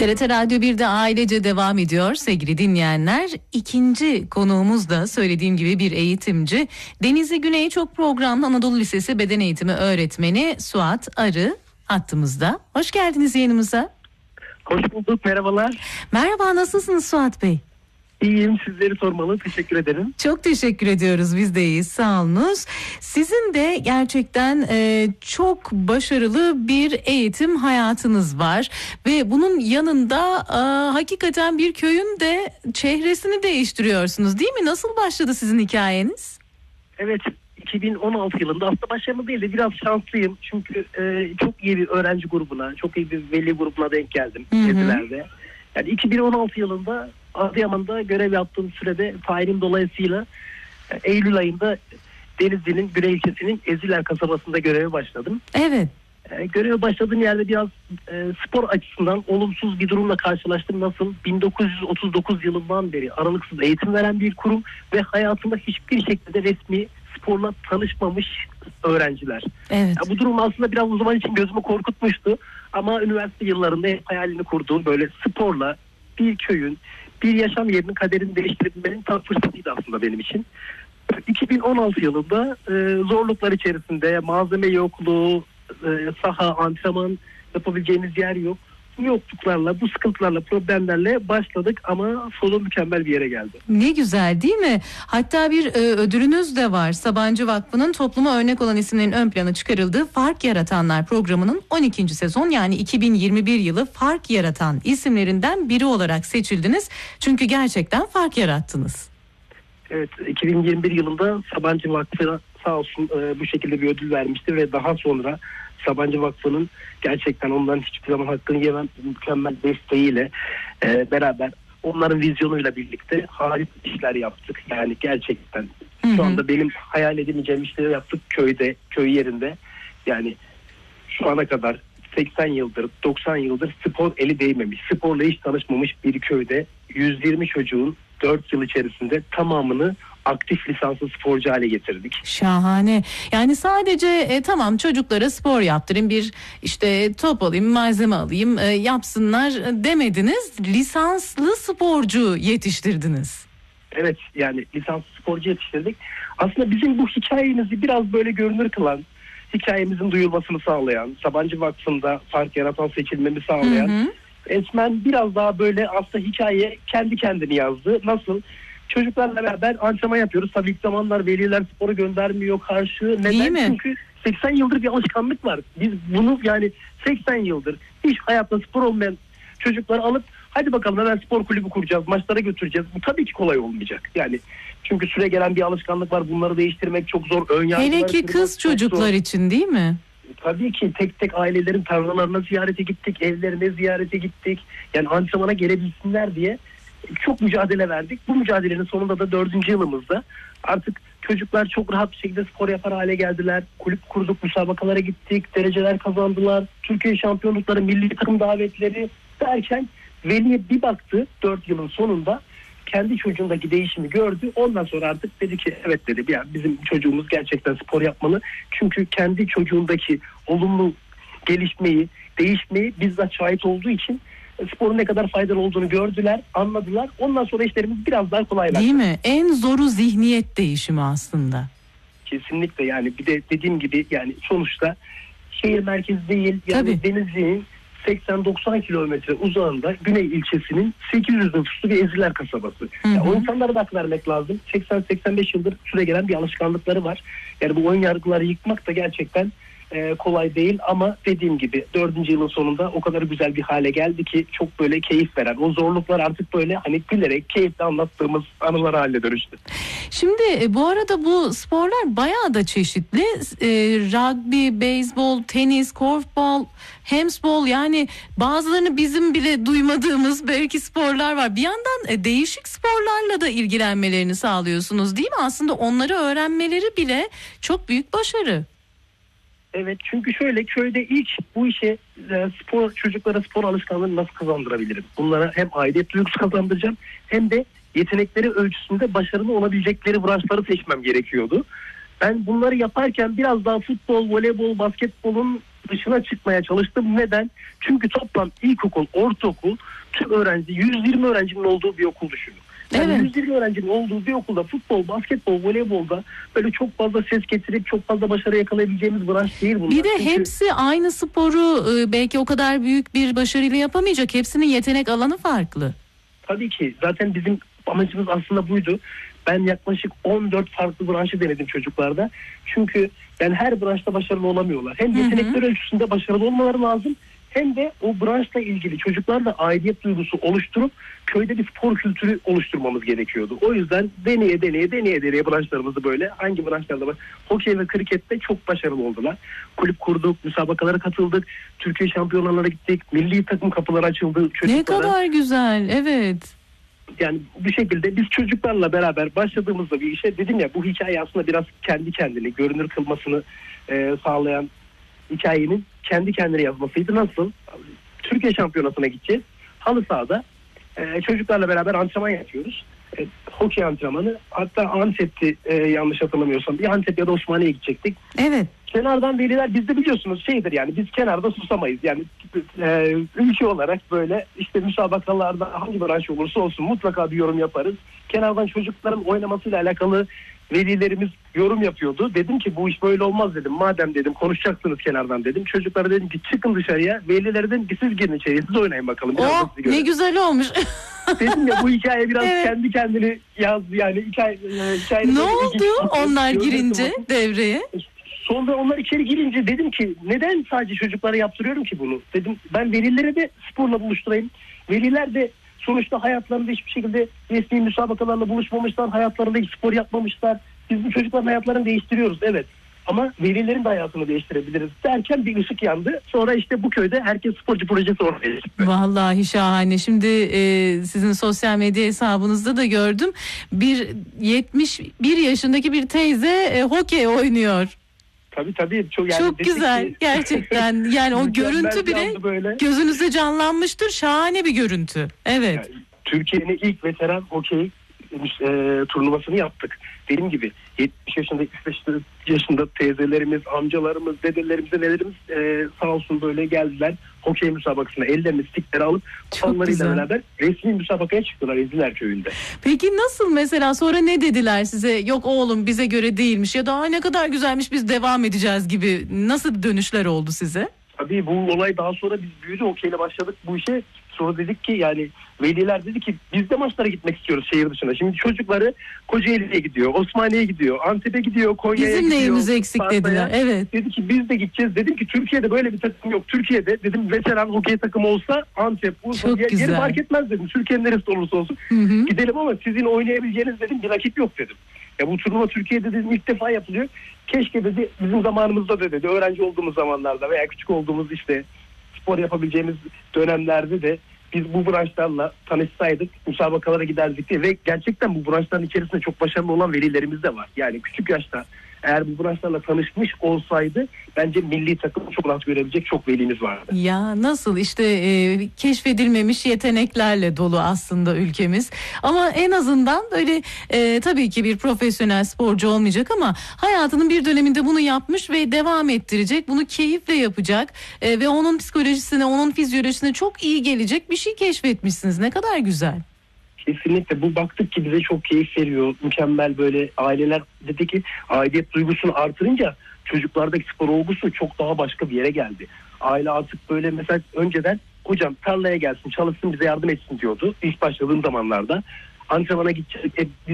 TRT Radyo 1'de ailece devam ediyor sevgili dinleyenler. İkinci konuğumuz da söylediğim gibi bir eğitimci. Denizli Güney Çok Programlı Anadolu Lisesi Beden Eğitimi Öğretmeni Suat Arı hattımızda. Hoş geldiniz yayınımıza. Hoş bulduk, merhabalar. Merhaba, nasılsınız Suat Bey? İyiyim, sizleri sormalı, teşekkür ederim. Çok teşekkür ediyoruz, biz de iyiyiz, sağ olunuz. Sizin de gerçekten çok başarılı bir eğitim hayatınız var. Ve bunun yanında hakikaten bir köyün de çehresini değiştiriyorsunuz değil mi? Nasıl başladı sizin hikayeniz? Evet, 2016 yılında aslında başarılı değil de biraz şanslıyım. Çünkü çok iyi bir öğrenci grubuna, çok iyi bir veli grubuna denk geldim gezilerde. Yani 2016 yılında Adıyaman'da görev yaptığım sürede tayinim dolayısıyla Eylül ayında Denizli'nin Güney ilçesinin Eziler kasabasında göreve başladım. Evet. Göreve başladığım yerde biraz spor açısından olumsuz bir durumla karşılaştım. Nasıl? 1939 yılından beri aralıksız eğitim veren bir kurum ve hayatında hiçbir şekilde resmi sporla tanışmamış öğrenciler. Evet. Bu durum aslında biraz o zaman için gözümü korkutmuştu. Ama üniversite yıllarında hep hayalini kurduğum böyle sporla bir köyün, bir yaşam yerinin kaderini değiştirebilmenin tam fırsatıydı aslında benim için. 2016 yılında zorluklar içerisinde malzeme yokluğu, saha, antrenman yapabileceğimiz yer yok. Bu yokluklarla, bu sıkıntılarla, problemlerle başladık ama sonu mükemmel bir yere geldi. Ne güzel değil mi? Hatta bir ödülünüz de var. Sabancı Vakfı'nın topluma örnek olan isimlerin ön plana çıkarıldığı Fark Yaratanlar programının 12. sezon yani 2021 yılı fark yaratan isimlerinden biri olarak seçildiniz. Çünkü gerçekten fark yarattınız. Evet, 2021 yılında Sabancı Vakfı sağ olsun bu şekilde bir ödül vermişti ve daha sonra Sabancı Vakfı'nın gerçekten onların hiçbir zaman hakkını yemem mükemmel desteğiyle beraber onların vizyonuyla birlikte harika işler yaptık. Yani gerçekten şu anda benim hayal edemeyeceğim işleri yaptık köyde, köy yerinde. Yani şu ana kadar 80 yıldır, 90 yıldır spor eli değmemiş, sporla hiç tanışmamış bir köyde 120 çocuğun 4 yıl içerisinde tamamını aktif lisanslı sporcu hale getirdik. Şahane. Yani sadece tamam çocuklara spor yaptırayım, bir işte top alayım, malzeme alayım, yapsınlar demediniz. Lisanslı sporcu yetiştirdiniz. Evet, yani lisanslı sporcu yetiştirdik. Aslında bizim bu hikayemizi biraz böyle görünür kılan, hikayemizin duyulmasını sağlayan, Sabancı Vakfı'nda fark yaratan seçilmemi sağlayan resmen biraz daha böyle aslında hikaye kendi kendini yazdı. Nasıl? Çocuklarla beraber antrenman yapıyoruz. Tabii ilk zamanlar veliler sporu göndermiyor karşı. Neden? Çünkü 80 yıldır bir alışkanlık var. Biz bunu yani 80 yıldır hiç hayatta spor olmayan çocukları alıp hadi bakalım hemen spor kulübü kuracağız, maçlara götüreceğiz. Bu tabii ki kolay olmayacak. Yani çünkü süre gelen bir alışkanlık var. Bunları değiştirmek çok zor. Hele ki kız çocuklar için değil mi? Tabii ki tek tek ailelerin tarlalarına ziyarete gittik, evlerine ziyarete gittik. Yani antrenmana gelebilsinler diye çok mücadele verdik. Bu mücadelenin sonunda da 4. yılımızda artık çocuklar çok rahat bir şekilde spor yapar hale geldiler. Kulüp kurduk, müsabakalara gittik, dereceler kazandılar. Türkiye şampiyonlukları, milli takım davetleri derken veliye bir baktı 4 yılın sonunda kendi çocuğundaki değişimi gördü. Ondan sonra artık dedi ki evet dedi ya bizim çocuğumuz gerçekten spor yapmalı. Çünkü kendi çocuğundaki olumlu gelişmeyi, değişmeyi bizzat şahit olduğu için sporun ne kadar faydalı olduğunu gördüler, anladılar. Ondan sonra işlerimiz biraz daha kolaylaştı. Değil mi? En zoru zihniyet değişimi aslında. Kesinlikle yani bir de dediğim gibi yani sonuçta şehir merkezi değil. Yani Denizli'nin 80-90 kilometre uzağında Güney ilçesinin 800 nüfuslu bir Eziler kasabası. Yani o insanlara da hak vermek lazım. 80-85 yıldır süre gelen bir alışkanlıkları var. Yani bu ön yargıları yıkmak da gerçekten kolay değil ama dediğim gibi 4. yılın sonunda o kadar güzel bir hale geldi ki çok böyle keyif veren, o zorluklar artık böyle hani gülerek keyifle anlattığımız anılar haline dönüştü. Şimdi bu arada bu sporlar bayağı da çeşitli. Rugby, beyzbol, tenis, korfbol, handbol, yani bazılarını bizim bile duymadığımız belki sporlar var. Bir yandan değişik sporlarla da ilgilenmelerini sağlıyorsunuz değil mi? Aslında onları öğrenmeleri bile çok büyük başarı. Evet, çünkü şöyle köyde ilk bu işe çocuklara spor alışkanlığını nasıl kazandırabilirim? Bunlara hem aidiyet duygusu kazandıracağım hem de yetenekleri ölçüsünde başarılı olabilecekleri branşları seçmem gerekiyordu. Ben bunları yaparken biraz daha futbol, voleybol, basketbolun dışına çıkmaya çalıştım. Neden? Çünkü toplam ilkokul, ortaokul, tüm öğrenci, 120 öğrencinin olduğu bir okul düşünün. Yani Evet. 120 öğrencinin olduğu bir okulda futbol, basketbol, voleybolda böyle çok fazla ses getirip çok fazla başarı yakalayabileceğimiz branş değil bunlar. Bir de Çünkü hepsi aynı sporu belki o kadar büyük bir başarıyla yapamayacak. Hepsinin yetenek alanı farklı. tabii ki zaten bizim amacımız aslında buydu. Ben yaklaşık 14 farklı branşı denedim çocuklarda. Çünkü yani her branşta başarılı olamıyorlar. Hem yetenekleri ölçüsünde başarılı olmaları lazım, hem de o branşla ilgili çocuklarla aidiyet duygusu oluşturup köyde bir spor kültürü oluşturmamız gerekiyordu. O yüzden deneye branşlarımızı böyle hangi branşlarda var? Hokey ve krikette çok başarılı oldular. Kulüp kurduk, müsabakalara katıldık, Türkiye şampiyonlarına gittik, milli takım kapıları açıldı çocuklara. Ne kadar güzel, evet. Yani bu şekilde biz çocuklarla beraber başladığımızda bir işe, dedim ya, bu hikaye aslında biraz kendi kendini görünür kılmasını sağlayan hikayenin kendi kendine yazmasıydı. Nasıl? Türkiye şampiyonasına gideceğiz. Halı sahada çocuklarla beraber antrenman yapıyoruz. Hokey antrenmanı. Hatta Antep'ti yanlış hatırlamıyorsam. Bir Antep ya da Osmaniye'ye gidecektik. Evet. Kenardan veliler, bizde biliyorsunuz şeydir yani, biz kenarda susamayız. Yani ülke olarak böyle işte müsabakalarda hangi branş olursa olsun mutlaka bir yorum yaparız. Kenardan çocukların oynamasıyla alakalı velilerimiz yorum yapıyordu. Dedim ki bu iş böyle olmaz dedim. Madem dedim konuşacaksınız kenardan dedim. Çocuklara dedim ki çıkın dışarıya. Velileri dedim ki siz girin içeriye, siz oynayın bakalım. Biraz da sizi Ne görelim. güzel olmuş. Dedim ya, bu hikaye biraz Evet. kendi kendini yazdı yani. Ne oldu onlar girince devreye? Sonra onlar içeri girince dedim ki neden sadece çocuklara yaptırıyorum ki bunu? Dedim ben velilere de sporla buluşturayım. Veliler de sonuçta hayatlarında hiçbir şekilde resmi müsabakalarla buluşmamışlar. Hayatlarında hiç spor yapmamışlar. Biz bu çocukların hayatlarını değiştiriyoruz, evet. Ama velilerin de hayatını değiştirebiliriz derken bir ışık yandı. Sonra işte bu köyde herkes sporcu projesi ortaya çıktı. Vallahi şahane. Şimdi sizin sosyal medya hesabınızda da gördüm. Bir 71 yaşındaki bir teyze hokey oynuyor. Tabii. Çok dedik güzel ki- gerçekten. Yani o Mükemmel görüntü bir bile andı böyle. gözünüzde canlanmıştır. Şahane bir görüntü. Evet. Yani Türkiye'nin ilk veteran hokey turnuvasını yaptık. Dediğim gibi 70 yaşında, 75 yaşında teyzelerimiz, amcalarımız, dedelerimiz, nelerimiz sağ olsun böyle geldiler. Hokey müsabakasına ellerini stikleri alıp kupanlarıyla güzel. beraber resmi müsabakaya çıktılar Ezdiler köyünde. Peki nasıl, mesela sonra ne dediler size? Yok oğlum bize göre değilmiş ya da ne kadar güzelmiş biz devam edeceğiz gibi, nasıl dönüşler oldu size? Tabii bu olay daha sonra biz büyüdü, hokeyle başladık bu işe. Sonra dedik ki yani veliler dedi ki biz de maçlara gitmek istiyoruz şehir dışına. Şimdi çocukları Kocaeli'ye gidiyor, Osmaniye'ye gidiyor, Antep'e gidiyor, Konya'ya Bizim gidiyor. neyimiz eksik Sparta'ya. dediler. Evet. Dedi ki biz de gideceğiz. Dedim ki Türkiye'de böyle bir takım yok. Türkiye'de dedim veteran hokey takımı olsa Antep, Urfa, Çok yeri güzel. fark etmez dedim. Türkiye'nin neresi olursa olsun Hı. gidelim ama sizin oynayabileceğiniz dedim bir rakip yok dedim. Ya bu turnuva Türkiye'de dedim ilk defa yapılıyor. Keşke dedi bizim zamanımızda da dedi, öğrenci olduğumuz zamanlarda veya küçük olduğumuz işte spor yapabileceğimiz dönemlerde de biz bu branşlarla tanışsaydık, müsabakalara giderdik diye. Ve gerçekten bu branşların içerisinde çok başarılı olan velilerimiz de var. Yani küçük yaşta eğer bu branşlarla tanışmış olsaydı bence milli takımı çok rahat görebilecek çok velimiz vardı. Ya nasıl işte keşfedilmemiş yeteneklerle dolu aslında ülkemiz. Ama en azından böyle tabii ki bir profesyonel sporcu olmayacak ama hayatının bir döneminde bunu yapmış ve devam ettirecek. Bunu keyifle yapacak ve onun psikolojisine, onun fizyolojisine çok iyi gelecek bir şey keşfetmişsiniz. Ne kadar güzel. Kesinlikle bu, baktık ki bize çok keyif veriyor. Mükemmel böyle aileler dedi ki aidiyet duygusunu artırınca çocuklardaki spor olgusu çok daha başka bir yere geldi. Aile artık böyle mesela önceden hocam tarlaya gelsin çalışsın bize yardım etsin diyordu ilk başladığım zamanlarda. Antrenmana gidecek.